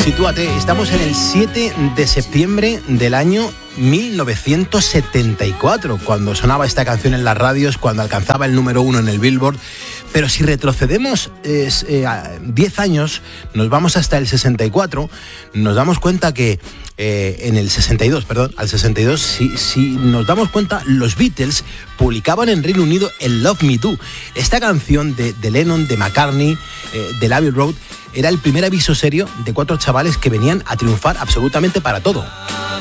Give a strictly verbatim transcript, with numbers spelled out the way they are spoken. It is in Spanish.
Sitúate, estamos en el siete de septiembre del año mil novecientos setenta y cuatro, cuando sonaba esta canción en las radios, cuando alcanzaba el número uno en el Billboard. Pero si retrocedemos eh, eh, diez años, nos vamos hasta el sesenta y cuatro, nos damos cuenta que eh, en el sesenta y dos, perdón, al sesenta y dos, si, si nos damos cuenta, los Beatles publicaban en Reino Unido el Love Me Do. Esta canción de, de Lennon, de McCartney, eh, de Abbey Road, era el primer aviso serio de cuatro chavales que venían a triunfar absolutamente para todo.